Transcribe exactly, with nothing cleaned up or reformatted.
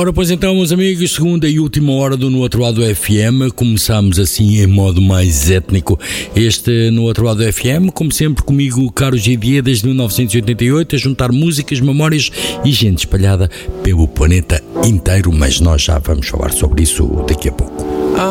Ora, pois então, meus amigos, segunda e última hora do No Outro Lado F M. Começamos assim em modo mais étnico este No Outro Lado F M, como sempre comigo, Caro G D, desde mil novecentos e oitenta e oito, a juntar músicas, memórias e gente espalhada pelo planeta inteiro, mas nós já vamos falar sobre isso daqui a pouco.